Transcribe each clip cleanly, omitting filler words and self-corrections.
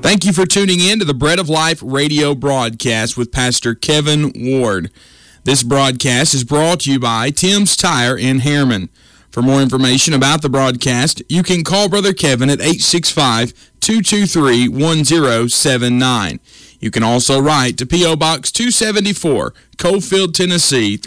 Thank you for tuning in to the Bread of Life radio broadcast with Pastor Kevin Ward. This broadcast is brought to you by Tim's Tire in Harriman. For more information about the broadcast, you can call Brother Kevin at 865-223-1079. You can also write to P.O. Box 274, Coalfield, Tennessee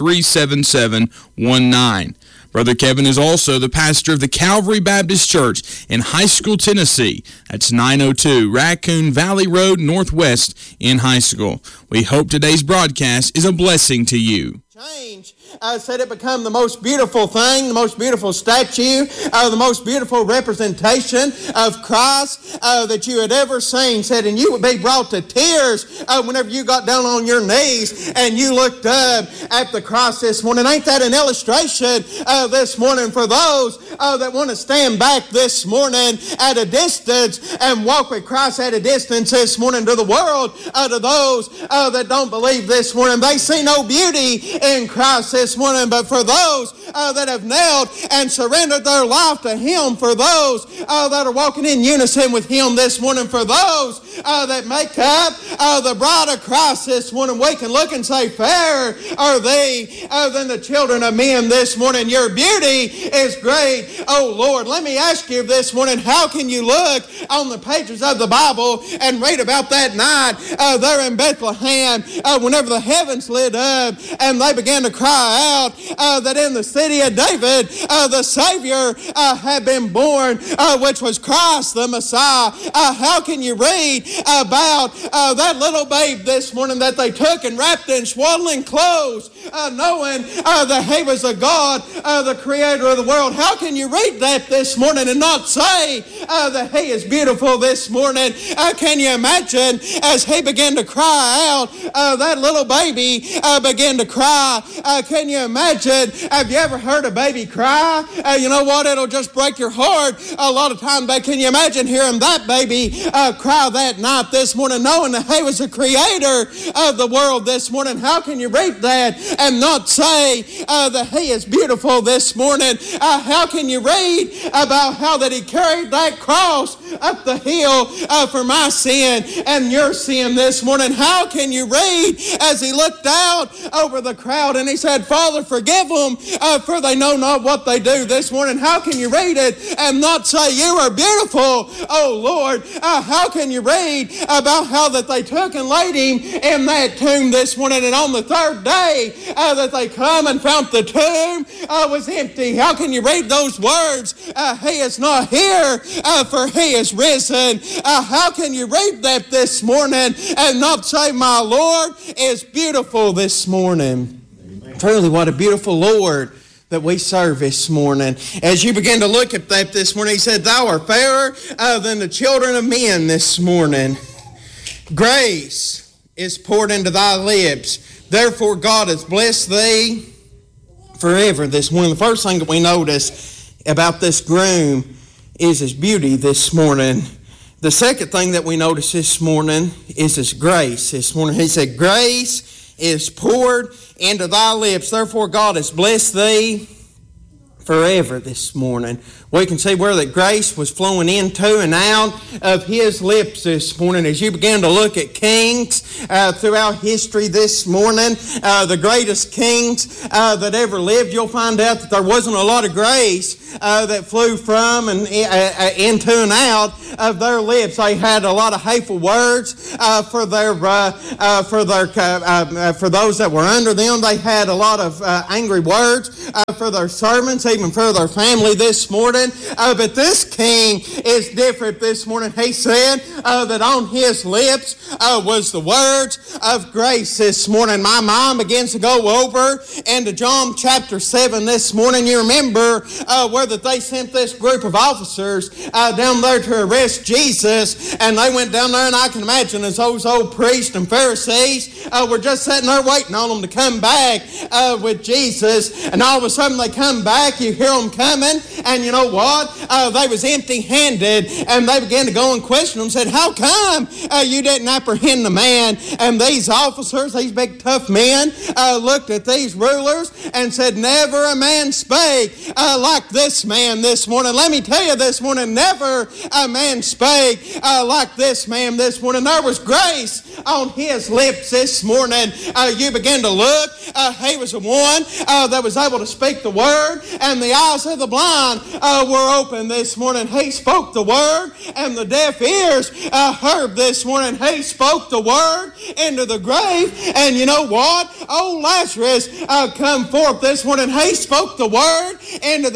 37719. Brother Kevin is also the pastor of the Calvary Baptist Church in High School, Tennessee. That's 902 Raccoon Valley Road Northwest in High School. We hope today's broadcast is a blessing to you. Change. Said it become the most beautiful thing, the most beautiful statue, the most beautiful representation of Christ that you had ever seen. Said, and you would be brought to tears whenever you got down on your knees and you looked up at the cross this morning. Ain't that an illustration this morning for those that want to stand back this morning at a distance and walk with Christ at a distance this morning? To the world, to those that don't believe this morning, they see no beauty in Christ this morning, but for those that have knelt and surrendered their life to Him, for those that are walking in unison with Him this morning, for those that make up the bride of Christ this morning, we can look and say, fairer are they than the children of men this morning. Your beauty is great, oh Lord. Let me ask you this morning, how can you look on the pages of the Bible and read about that night there in Bethlehem whenever the heavens lit up and they began to cry out that in the city of David the Savior had been born, which was Christ the Messiah? How can you read about that little babe this morning that they took and wrapped in swaddling clothes, knowing that He was the God, the Creator of the world? How can you read that this morning and not say that He is beautiful this morning? Can you imagine as He began to cry out, that little baby began to cry? Can you imagine? Have you ever heard a baby cry? You know what? It'll just break your heart a lot of times. But can you imagine hearing that baby cry that night this morning, knowing that He was the Creator of the world this morning? How can you read that and not say that He is beautiful this morning? How can you read about how that He carried that cross up the hill for my sin and your sin this morning? How can you read as He looked out over the crowd and He said, Father, forgive them, for they know not what they do this morning? How can you read it and not say, you are beautiful, oh Lord? How can you read about how that they took and laid Him in that tomb this morning, and on the third day that they come and found the tomb was empty? How can you read those words? He is not here, for He is risen. How can you read that this morning and not say, my Lord is beautiful this morning? Truly, what a beautiful Lord that we serve this morning. As you begin to look at that this morning, He said, thou art fairer than the children of men this morning. Grace is poured into thy lips. Therefore, God has blessed thee forever this morning. The first thing that we notice about this groom is His beauty this morning. The second thing that we notice this morning is His grace this morning. He said, grace is poured into thy lips. Therefore, God has blessed thee forever this morning. We can see where that grace was flowing into and out of His lips this morning. As you begin to look at kings throughout history this morning, the greatest kings that ever lived, you'll find out that there wasn't a lot of grace that flew from and into and out of their lips. They had a lot of hateful words for those that were under them. They had a lot of angry words for their servants, even for their family this morning. But this king is different this morning. He said that on his lips was the words of grace this morning. My mind begins to go over into John chapter 7 this morning. You remember where that they sent this group of officers down there to arrest Jesus, and they went down there, and I can imagine as those old priests and Pharisees were just sitting there waiting on them to come back with Jesus, and all of a sudden they come back back, you hear them coming, and you know what? They was empty-handed, and they began to go and question them, said, how come you didn't apprehend the man? And these officers, these big tough men, looked at these rulers and said, never a man spake like this man this morning. Let me tell you this morning, never a man spake like this man this morning. There was grace on his lips this morning. You begin to look, he was the one that was able to speak the word, and the eyes of the blind were open this morning. He spoke the word, and the deaf ears heard this morning. He spoke the word into the grave, and you know what? Old Lazarus come forth this morning. He spoke the word into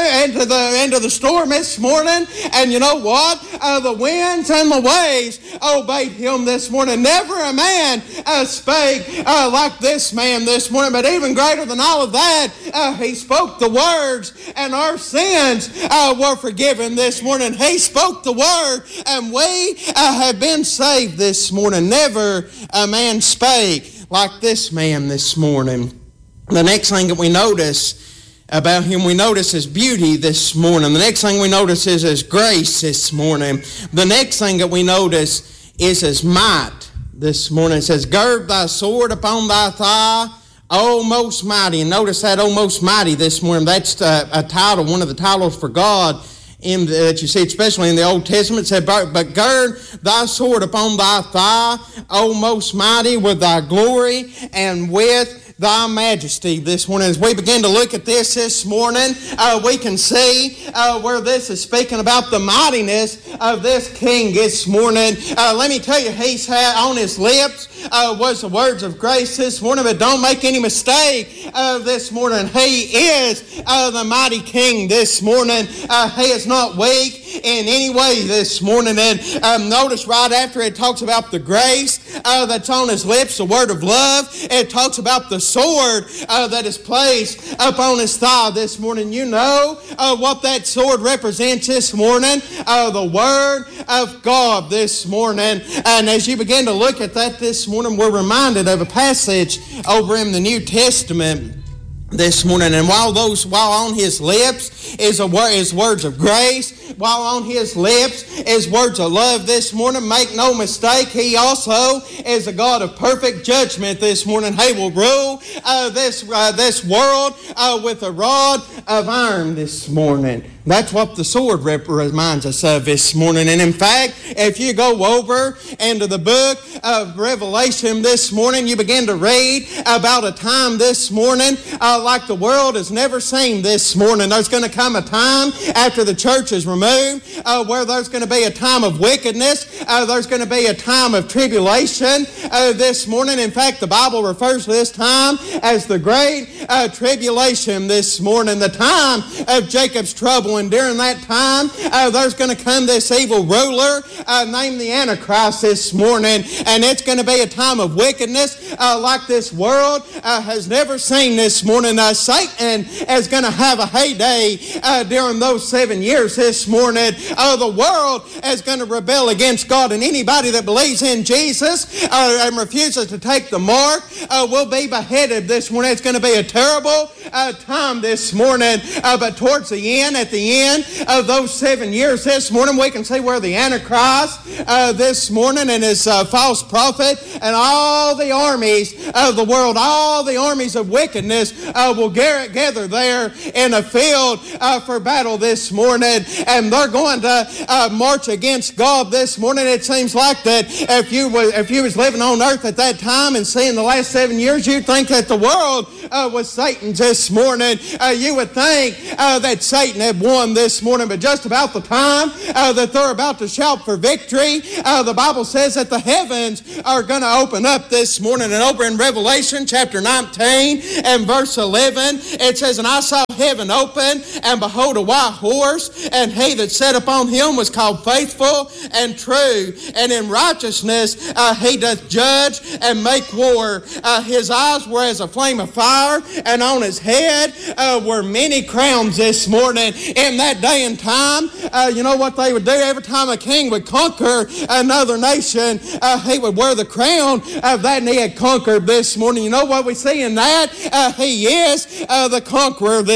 the storm this morning, and you know what? The winds and the waves obeyed him this morning. Never a man spake like this man this morning, but even greater than all of that, he spoke the words, and our sins were forgiven this morning. He spoke the word, and we have been saved this morning. Never a man spake like this man this morning. The next thing that we notice about him, we notice his beauty this morning. The next thing we notice is his grace this morning. The next thing that we notice is his might this morning. It says, gird thy sword upon thy thigh, O most mighty. And notice that, O most mighty this morning. That's a title, one of the titles for God that you see, especially in the Old Testament. It said, but gird thy sword upon thy thigh, O most mighty, with thy glory and with thy majesty this morning. As we begin to look at this morning, we can see where this is speaking about the mightiness of this king this morning. Let me tell you, he's had on his lips was the words of grace this morning, but don't make any mistake this morning. He is the mighty king this morning. He is not weak in any way this morning. And notice right after it talks about the grace that's on his lips, the word of love, it talks about the sword that is placed upon his thigh this morning. You know what that sword represents this morning? The word of God this morning. And as you begin to look at that this morning, we're reminded of a passage over in the New Testament this morning. And while on his lips is words of grace, while on his lips is words of love this morning, make no mistake, he also is a God of perfect judgment this morning. He will rule this world with a rod of iron this morning. That's what the sword reminds us of this morning. And in fact, if you go over into the book of Revelation this morning, you begin to read about a time this morning like the world has never seen this morning. There's going to come a time after the church is removed where there's going to be a time of wickedness. There's going to be a time of tribulation this morning. In fact, the Bible refers to this time as the Great Tribulation this morning, the time of Jacob's trouble. And during that time, there's going to come this evil ruler named the Antichrist this morning. And it's going to be a time of wickedness like this world has never seen this morning. Satan is going to have a heyday during those 7 years this morning. The world is going to rebel against God. And anybody that believes in Jesus and refuses to take the mark will be beheaded this morning. It's going to be a terrible time this morning. But towards the end, at the end of those 7 years this morning, we can see where the Antichrist this morning and his false prophet and all the armies of the world, all the armies of wickedness will gather there in a field for battle this morning, and they're going to march against God this morning. It seems like that if you was living on earth at that time and seeing the last 7 years, you'd think that the world was Satan's this morning. You would think that Satan had won this morning, but just about the time that they're about to shout for victory, the Bible says that the heavens are going to open up this morning. And over in Revelation chapter 19 and verse 11, it says, and I saw heaven open, and behold, a white horse, and he that sat upon him was called Faithful and True, and in righteousness he doth judge and make war. His eyes were as a flame of fire, and on his head were many crowns this morning. In that day and time, you know what they would do? Every time a king would conquer another nation, he would wear the crown of that he had conquered this morning. You know what we see in that? He is the conqueror this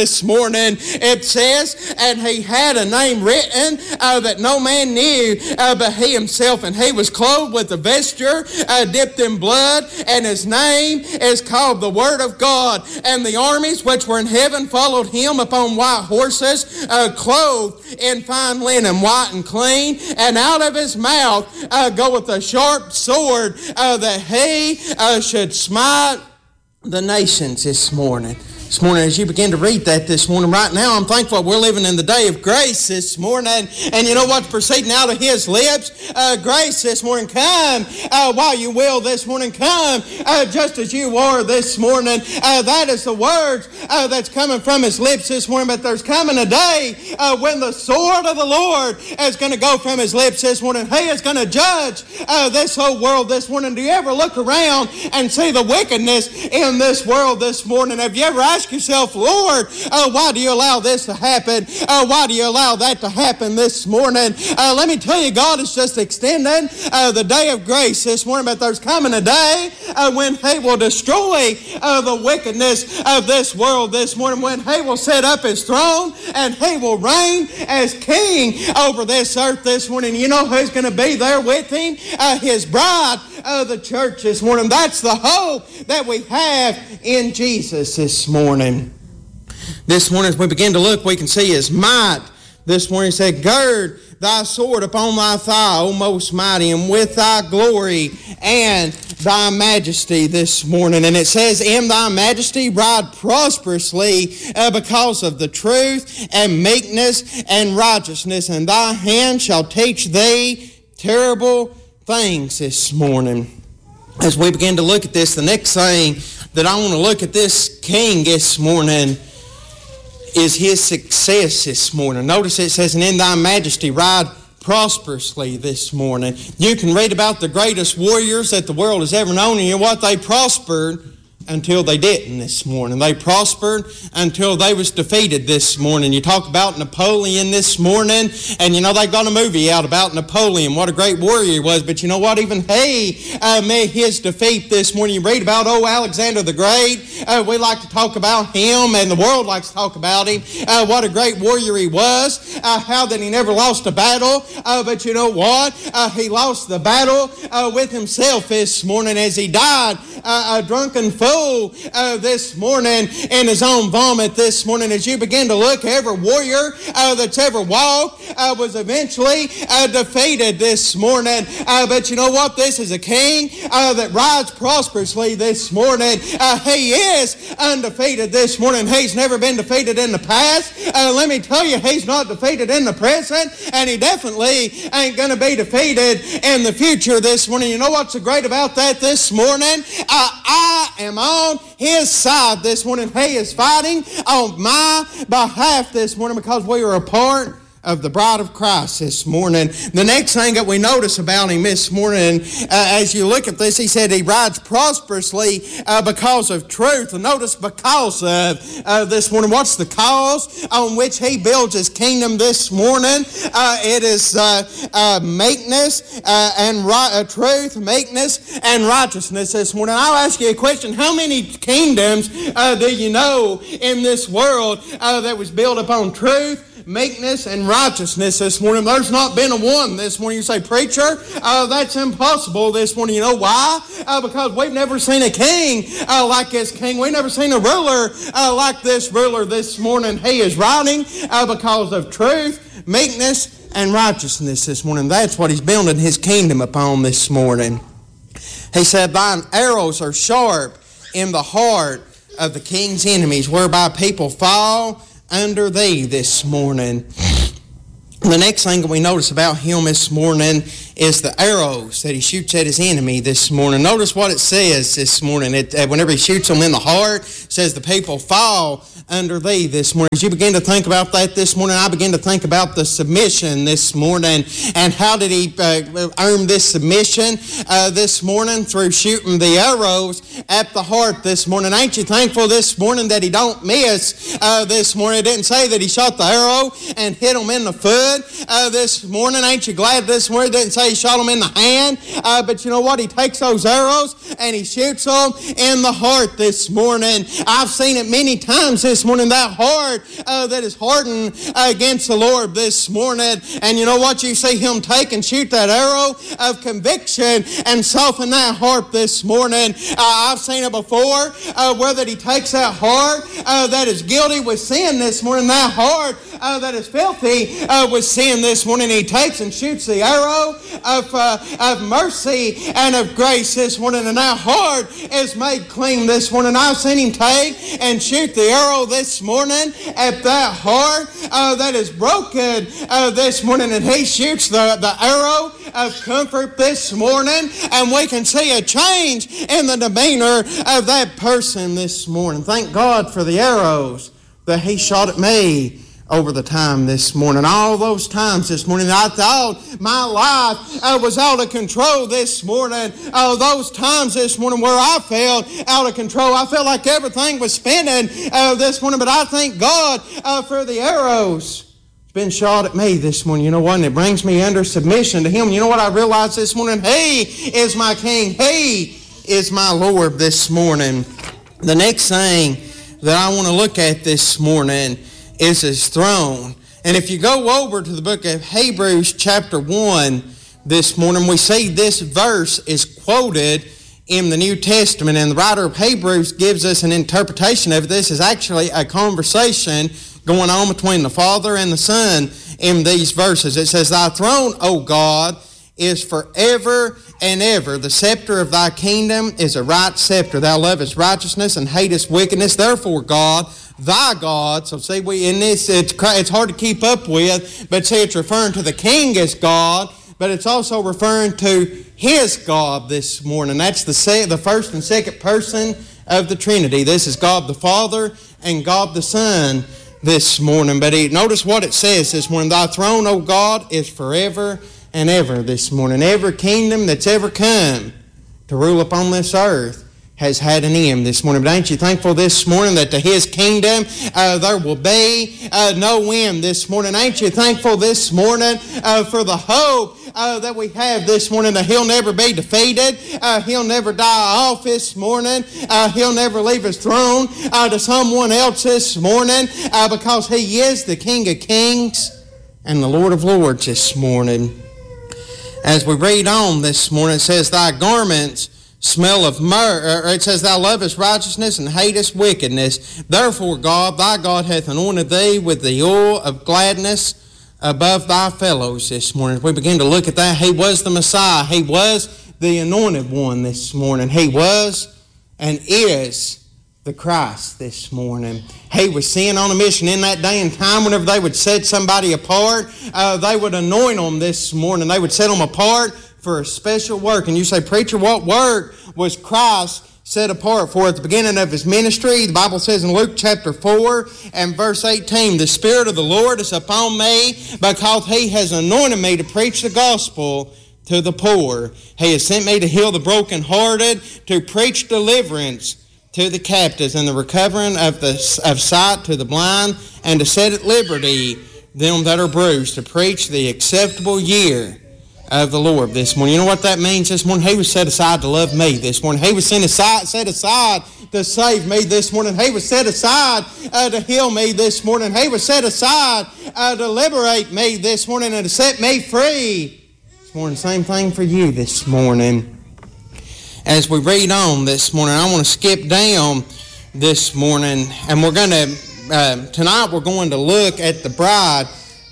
this morning. It says, and he had a name written that no man knew but he himself, and he was clothed with a vesture dipped in blood, and his name is called the Word of God. And the armies which were in heaven followed him upon white horses, clothed in fine linen, white and clean, and out of his mouth goeth a sharp sword, that he should smite the nations this morning. This morning, as you begin to read that this morning, right now, I'm thankful we're living in the day of grace this morning. And you know what's proceeding out of his lips? Grace this morning. Come while you will this morning. Come just as you are this morning. That is the words that's coming from his lips this morning. But there's coming a day when the sword of the Lord is going to go from his lips this morning. He is going to judge this whole world this morning. Do you ever look around and see the wickedness in this world this morning? Have you ever ask yourself, Lord, why do you allow this to happen? Why do you allow that to happen this morning? Let me tell you, God is just extending the day of grace this morning, but there's coming a day when he will destroy the wickedness of this world this morning, when he will set up his throne and he will reign as king over this earth this morning. You know who's going to be there with him? His bride, the church this morning. That's the hope that we have in Jesus this morning. This morning, as we begin to look, we can see his might. This morning, he said, gird thy sword upon thy thigh, O most mighty, and with thy glory and thy majesty this morning. And it says, in thy majesty ride prosperously because of the truth and meekness and righteousness, and thy hand shall teach thee terrible things this morning. As we begin to look at this, the next thing that I want to look at this king this morning is his success this morning. Notice it says, and in thy majesty ride prosperously this morning. You can read about the greatest warriors that the world has ever known, and you know what? They prospered until they didn't this morning. They prospered until they was defeated this morning. You talk about Napoleon this morning, and you know they got a movie out about Napoleon, what a great warrior he was. But you know what? Even he met his defeat this morning. You read about Alexander the Great. We like to talk about him, and the world likes to talk about him. What a great warrior he was. How that he never lost a battle. But you know what? He lost the battle with himself this morning as he died a drunken fool this morning in his own vomit this morning. As you begin to look, every warrior that's ever walked was eventually defeated this morning. But you know what? This is a king that rides prosperously this morning. He is undefeated this morning. He's never been defeated in the past. Let me tell you, he's not defeated in the present, and he definitely ain't going to be defeated in the future this morning. You know what's so great about that this morning? I am on his side this morning. He is fighting on my behalf this morning because we are a part of the bride of Christ this morning. The next thing that we notice about him this morning, as you look at this, he said he rides prosperously because of truth. And notice because of this morning. What's the cause on which he builds his kingdom this morning? It is meekness and truth, meekness and righteousness this morning. I'll ask you a question. How many kingdoms do you know in this world that was built upon truth, meekness and righteousness this morning? There's not been a one this morning. You say, preacher, that's impossible this morning. You know why? Because we've never seen a king like this king. We've never seen a ruler like this ruler this morning. He is riding because of truth, meekness and righteousness this morning. That's what he's building his kingdom upon this morning. He said, thine arrows are sharp in the heart of the king's enemies, whereby people fall under thee this morning. The next thing that we notice about him this morning is the arrows that he shoots at his enemy this morning. Notice what it says this morning. Whenever he shoots them in the heart, it says the people fall under thee this morning. As you begin to think about that this morning, I begin to think about the submission this morning. And how did he earn this submission this morning? Through shooting the arrows at the heart this morning. Ain't you thankful this morning that he don't miss this morning? It didn't say that he shot the arrow and hit him in the foot. good this morning? Ain't you glad this morning? It didn't say he shot them in the hand, but you know what? He takes those arrows and he shoots them in the heart this morning. I've seen it many times this morning, that heart that is hardened against the Lord this morning. And you know what? You see him take and shoot that arrow of conviction and soften that heart this morning. I've seen it before where that he takes that heart that is guilty with sin this morning, that heart that is filthy with sin this morning. He takes and shoots the arrow of mercy and of grace this morning, and that heart is made clean this morning. I've seen him take and shoot the arrow this morning at that heart that is broken this morning, and he shoots the arrow of comfort this morning, and we can see a change in the demeanor of that person this morning. Thank God for the arrows that he shot at me over the time this morning. All those times this morning I thought my life was out of control this morning. Those times this morning where I felt out of control. I felt like everything was spinning this morning, but I thank God for the arrows been shot at me this morning. You know what? And it brings me under submission to him. You know what I realized this morning? He is my King. He is my Lord this morning. The next thing that I want to look at this morning is his throne. And if you go over to the book of Hebrews chapter 1 this morning, we see this verse is quoted in the New Testament, and the writer of Hebrews gives us an interpretation of this as actually a conversation going on between the Father and the Son in these verses. It says, "Thy throne, O God, is forever and ever. The scepter of thy kingdom is a right scepter. Thou lovest righteousness and hatest wickedness. Therefore, God, thy God," so see, we in this, it's hard to keep up with, but see, it's referring to the King as God, but it's also referring to his God this morning. That's the first and second person of the Trinity. This is God the Father and God the Son this morning. But notice what it says this morning. "Thy throne, O God, is forever and ever" this morning. Every kingdom that's ever come to rule upon this earth has had an end this morning. But ain't you thankful this morning that to his kingdom there will be no end this morning? Ain't you thankful this morning for the hope that we have this morning, that he'll never be defeated, he'll never die off this morning, he'll never leave his throne to someone else this morning, because he is the King of Kings and the Lord of Lords this morning. As we read on this morning, it says, "Thy garments smell of myrrh," or it says, "Thou lovest righteousness and hatest wickedness. Therefore, God, thy God, hath anointed thee with the oil of gladness above thy fellows" this morning. As we begin to look at that, he was the Messiah. He was the anointed one this morning. He was and is the Christ this morning. He was sent on a mission in that day and time. Whenever they would set somebody apart, they would anoint them this morning. They would set them apart for a special work. And you say, "Preacher, what work was Christ set apart for?" At the beginning of his ministry, the Bible says in Luke chapter 4 and verse 18, "The Spirit of the Lord is upon me, because he has anointed me to preach the gospel to the poor. He has sent me to heal the brokenhearted, to preach deliverance to the captives, and the recovering of sight to the blind, and to set at liberty them that are bruised, to preach the acceptable year of the Lord" this morning. You know what that means this morning? He was set aside to love me this morning. He was set aside to save me this morning. He was set aside to heal me this morning. He was set aside to liberate me this morning and to set me free this morning. Same thing for you this morning. As we read on this morning, I want to skip down this morning, and we're going to, tonight we're going to look at the bride,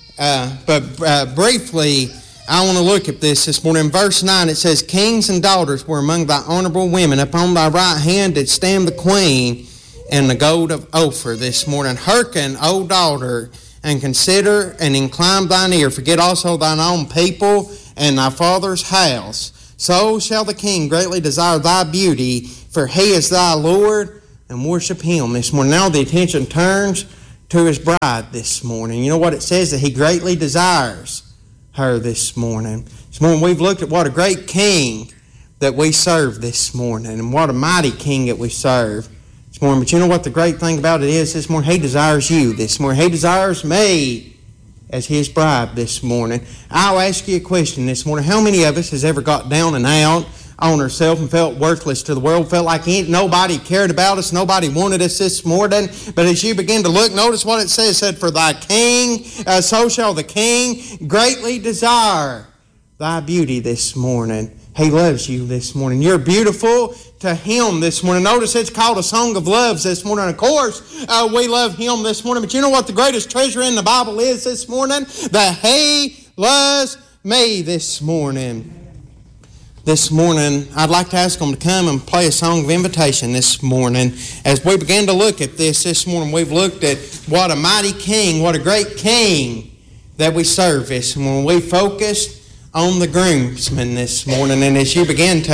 but briefly, I want to look at this morning. In verse 9, it says, "Kings and daughters were among thy honorable women. Upon thy right hand did stand the queen in the gold of Ophir" this morning. "Hearken, O daughter, and consider and incline thine ear. Forget also thine own people and thy father's house. So shall the king greatly desire thy beauty, for he is thy Lord, and worship him" this morning. Now the attention turns to his bride this morning. You know what it says? That he greatly desires her this morning. This morning we've looked at what a great king that we serve this morning, and what a mighty king that we serve this morning. But you know what the great thing about it is this morning? He desires you this morning. He desires me as His bride this morning. I'll ask you a question this morning. How many of us has ever got down and out on ourselves and felt worthless to the world, felt like nobody cared about us, nobody wanted us this morning? But as you begin to look, notice what it says. It said, for thy king, so shall the king greatly desire thy beauty this morning. He loves you this morning. You're beautiful to Him this morning. Notice it's called a song of loves this morning. Of course, we love Him this morning. But you know what the greatest treasure in the Bible is this morning? That He loves me this morning. This morning, I'd like to ask them to come and play a song of invitation this morning. As we begin to look at this morning, we've looked at what a mighty King, what a great King that we serve this morning. We focused on the groomsmen this morning, and as you begin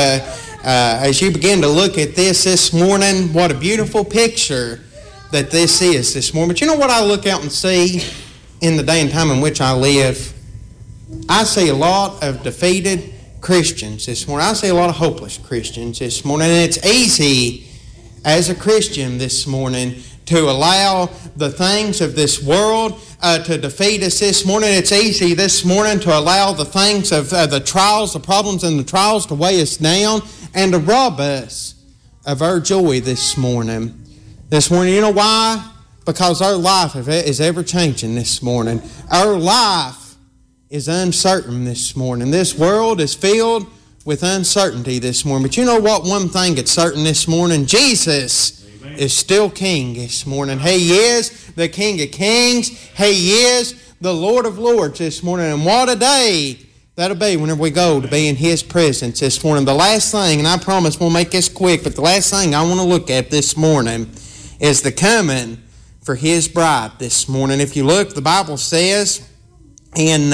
to look at this morning, what a beautiful picture that this is this morning. But you know what I look out and see in the day and time in which I live? I see a lot of defeated Christians this morning. I see a lot of hopeless Christians this morning, and it's easy as a Christian this morning to allow the things of this world to defeat us this morning. It's easy this morning to allow the things of the trials, the problems and the trials to weigh us down and to rob us of our joy this morning. This morning, you know why? Because our life is ever changing this morning. Our life is uncertain this morning. This world is filled with uncertainty this morning. But you know what? One thing that's certain this morning, Jesus is still King this morning. He is the King of Kings. He is the Lord of Lords this morning. And what a day that'll be whenever we go to be in His presence this morning. The last thing, and I promise we'll make this quick, but the last thing I want to look at this morning is the coming for His bride this morning. If you look, the Bible says in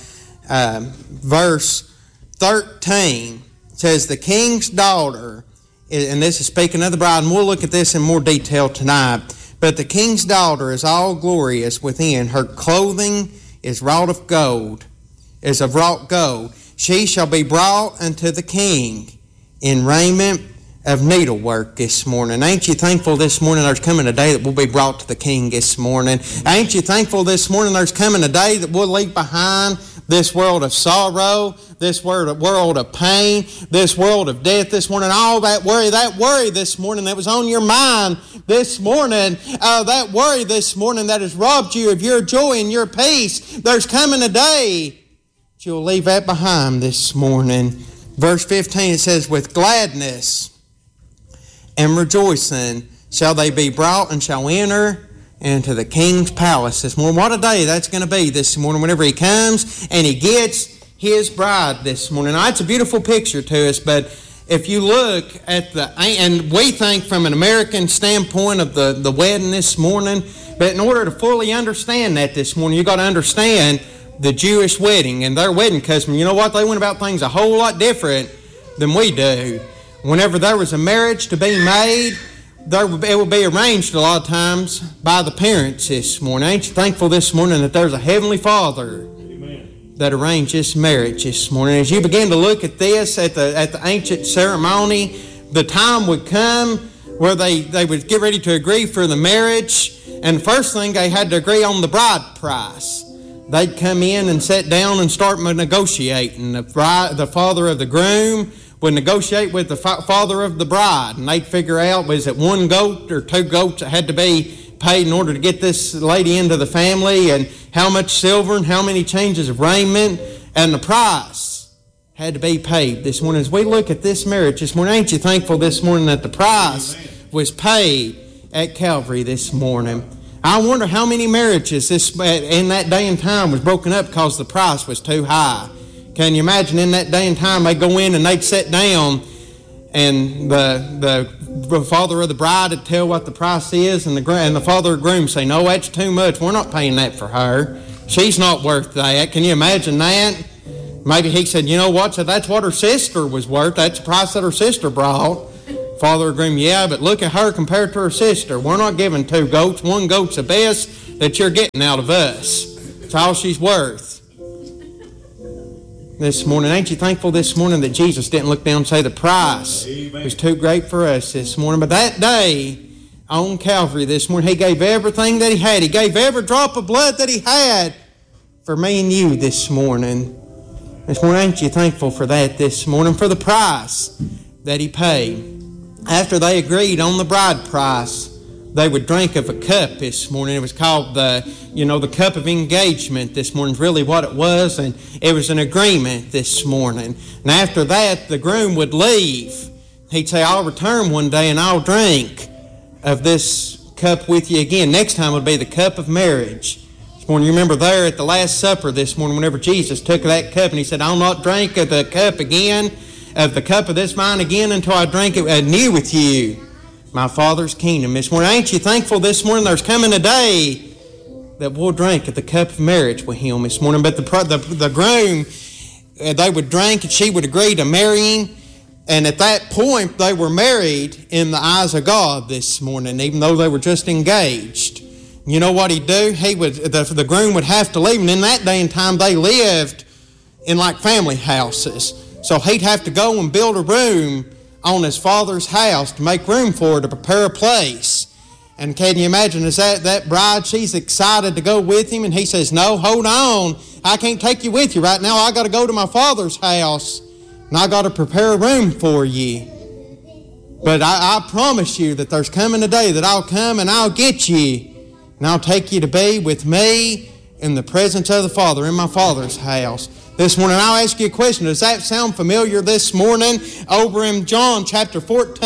verse 13, it says, the king's daughter, and this is speaking of the bride, and we'll look at this in more detail tonight. But the king's daughter is all glorious within. Her clothing is wrought of gold, is of wrought gold. She shall be brought unto the king in raiment of needlework this morning. Ain't you thankful this morning there's coming a day that we'll be brought to the king this morning? Ain't you thankful this morning there's coming a day that we'll leave behind this world of sorrow, this world of pain, this world of death this morning, all that worry this morning that was on your mind this morning, that worry this morning that has robbed you of your joy and your peace. There's coming a day that you'll leave that behind this morning. Verse 15, it says, with gladness and rejoicing shall they be brought and shall enter into the king's palace this morning. What a day that's going to be this morning whenever He comes and He gets His bride this morning. Now, it's a beautiful picture to us, but if you look at and we think from an American standpoint of the wedding this morning, but in order to fully understand that this morning, you've got to understand the Jewish wedding and their wedding custom. You know what? They went about things a whole lot different than we do. Whenever there was a marriage to be made, it will be arranged a lot of times by the parents this morning. Ain't you thankful this morning that there's a Heavenly Father that arranged this marriage this morning? As you begin to look at this, at the ancient ceremony, the time would come where they would get ready to agree for the marriage, and the first thing they had to agree on the bride price. They'd come in and sit down and start negotiating. The father of the groom would negotiate with the father of the bride, and they'd figure out, was it one goat or two goats that had to be paid in order to get this lady into the family, and how much silver and how many changes of raiment, and the price had to be paid this morning. As we look at this marriage this morning, ain't you thankful this morning that the price was paid at Calvary this morning? I wonder how many marriages in that day and time was broken up because the price was too high. Can you imagine in that day and time they'd go in and they'd sit down and the father of the bride would tell what the price is, and the father of the groom say, no, that's too much. We're not paying that for her. She's not worth that. Can you imagine that? Maybe he said, you know what? So that's what her sister was worth. That's the price that her sister brought. Father of the groom, yeah, but look at her compared to her sister. We're not giving two goats. One goat's the best that you're getting out of us. That's all she's worth. This morning, ain't you thankful this morning that Jesus didn't look down and say the price was too great for us this morning? But that day on Calvary this morning, He gave everything that He had. He gave every drop of blood that He had for me and you this morning. This morning, ain't you thankful for that this morning, for the price that He paid? After they agreed on the bride price, they would drink of a cup this morning. It was called the cup of engagement this morning, is really what it was, and it was an agreement this morning. And after that, the groom would leave. He'd say, I'll return one day and I'll drink of this cup with you again. Next time would be the cup of marriage. This morning, you remember there at the Last Supper this morning, whenever Jesus took that cup and He said, I'll not drink of the cup again, of the cup of this wine again, until I drink it anew with you, my Father's kingdom. This morning, ain't you thankful this morning there's coming a day that we'll drink at the cup of marriage with Him this morning? But the groom, they would drink and she would agree to marry him. And at that point, they were married in the eyes of God this morning, even though they were just engaged. You know what he'd do? The groom would have to leave. And in that day and time, they lived in like family houses. So he'd have to go and build a room on his father's house to make room for her, to prepare a place. And can you imagine, is that bride, she's excited to go with him, and he says, no, hold on, I can't take you with you right now. I got to go to my father's house, and I got to prepare a room for you. But I promise you that there's coming a day that I'll come and I'll get you, and I'll take you to be with me in the presence of the Father, in my Father's house. This morning, I'll ask you a question. Does that sound familiar this morning? Over in John chapter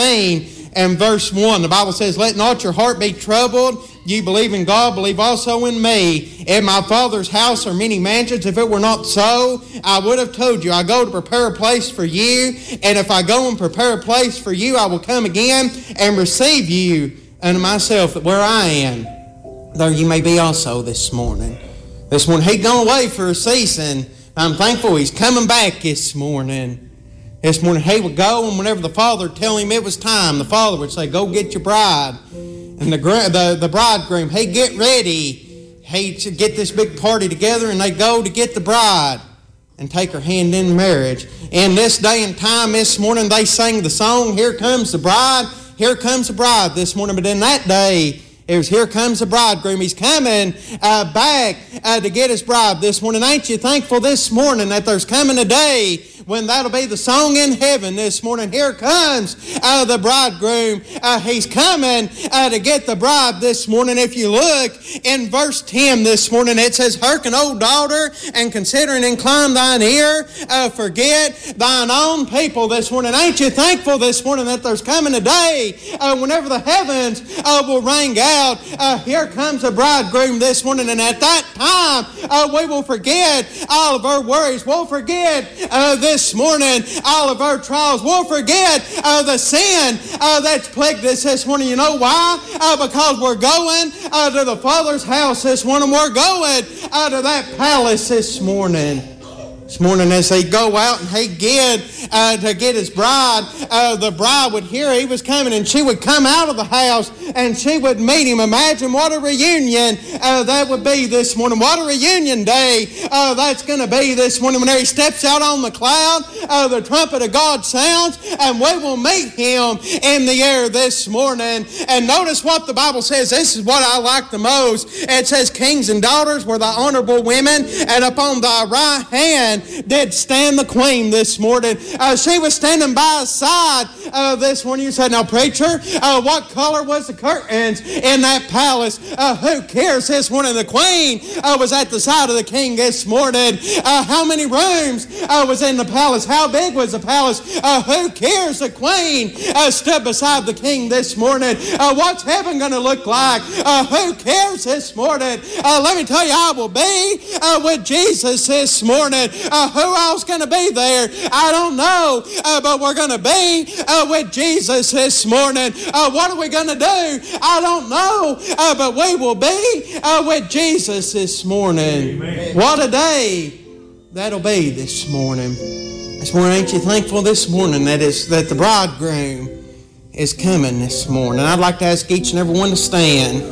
14 and verse 1, the Bible says, let not your heart be troubled. You believe in God, believe also in me. In my Father's house are many mansions. If it were not so, I would have told you. I go to prepare a place for you. And if I go and prepare a place for you, I will come again and receive you unto myself, that where I am, there you may be also this morning. This morning, He'd gone away for a season. I'm thankful He's coming back this morning. This morning, He would go, and whenever the Father would tell Him it was time, the Father would say, go get your bride. And the bridegroom, he'd get ready. He'd get this big party together, and they'd go to get the bride and take her hand in marriage. In this day and time this morning, they sang the song, Here Comes the Bride, Here Comes the Bride this morning. But in that day, it was, here comes the bridegroom. He's coming back to get his bride this morning. Ain't you thankful this morning that there's coming a day when that'll be the song in heaven this morning? Here comes the bridegroom. He's coming to get the bride this morning. If you look in verse 10 this morning, it says, hearken, O daughter, and consider and incline thine ear. Forget thine own people this morning. Ain't you thankful this morning that there's coming a day whenever the heavens will ring out, here comes the bridegroom this morning, and at that time we will forget all of our worries. We'll forget this morning all of our trials. We'll forget the sin that's plagued us this morning. You know why? Because we're going to the Father's house this morning. We're going to that palace this morning. This morning, as they go out and he get to get his bride, the bride would hear he was coming, and she would come out of the house and she would meet him. Imagine what a reunion that would be this morning. What a reunion day that's going to be this morning. When he steps out on the cloud, the trumpet of God sounds, and we will meet him in the air this morning. And notice what the Bible says. This is what I like the most. It says, kings and daughters were thy honorable women, and upon thy right hand did stand the queen this morning. She was standing by his side this morning. You said, now preacher, what color was the curtains in that palace? Who cares this morning? The queen was at the side of the king this morning. How many rooms was in the palace? How big was the palace? Who cares? The queen stood beside the king this morning. What's heaven going to look like? Who cares this morning? Let me tell you, I will be with Jesus this morning. Who else going to be there? I don't know, but we're going to be with Jesus this morning. What are we going to do? I don't know, but we will be with Jesus this morning. Amen. What a day that'll be this morning. This morning, ain't you thankful this morning that the bridegroom is coming this morning? I'd like to ask each and every one to stand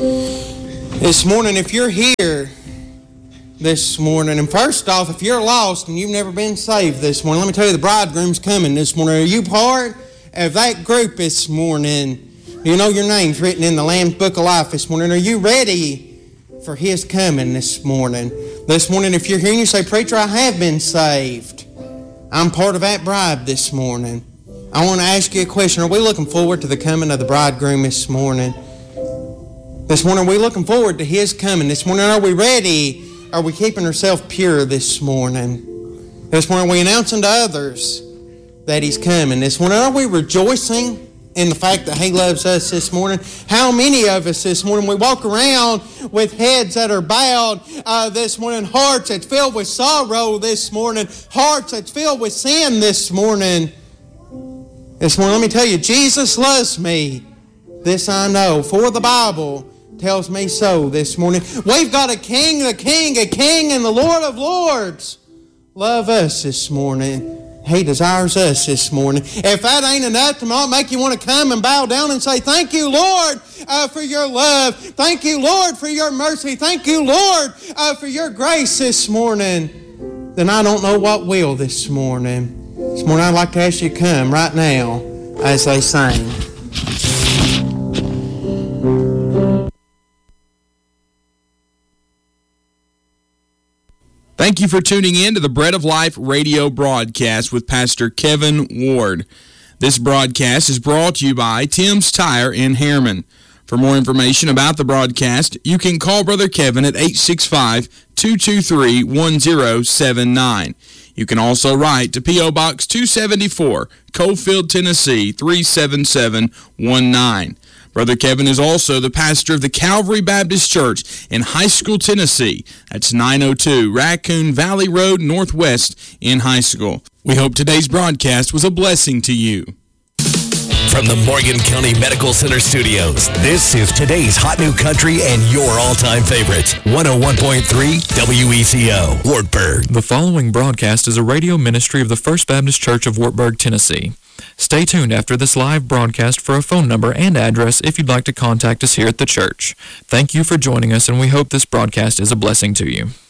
this morning. If you're here this morning, and first off, if you're lost and you've never been saved this morning, let me tell you, the bridegroom's coming this morning. Are you part of that group this morning? You know your name's written in the Lamb's Book of Life this morning. Are you ready for His coming this morning. This morning, if you're here and you say, "Preacher, I have been saved. I'm part of that bride this morning." I want to ask you a question. Are we looking forward to the coming of the bridegroom this morning? This morning, are we looking forward to His coming? This morning, are we ready? Are we keeping ourselves pure this morning? This morning, are we announcing to others that He's coming? This morning, are we rejoicing in the fact that He loves us this morning? How many of us this morning, we walk around with heads that are bowed this morning, hearts that's filled with sorrow this morning, hearts that's filled with sin this morning? This morning, let me tell you, Jesus loves me. This I know, for the Bible tells me so this morning. We've got a King, a King, and the Lord of Lords love us this morning. He desires us this morning. If that ain't enough to make you want to come and bow down and say, "Thank you, Lord, for your love. Thank you, Lord, for your mercy. Thank you, Lord, for your grace this morning," then I don't know what will this morning. This morning, I'd like to ask you to come right now as they sing. Thank you for tuning in to the Bread of Life radio broadcast with Pastor Kevin Ward. This broadcast is brought to you by Tim's Tire in Harriman. For more information about the broadcast, you can call Brother Kevin at 865-223-1079. You can also write to P.O. Box 274, Coalfield, Tennessee 37719. Brother Kevin is also the pastor of the Calvary Baptist Church in High School, Tennessee. That's 902 Raccoon Valley Road Northwest in High School. We hope today's broadcast was a blessing to you. From the Morgan County Medical Center studios, this is today's Hot New Country and your all-time favorites. 101.3 WECO, Wartburg. The following broadcast is a radio ministry of the First Baptist Church of Wartburg, Tennessee. Stay tuned after this live broadcast for a phone number and address if you'd like to contact us here at the church. Thank you for joining us, and we hope this broadcast is a blessing to you.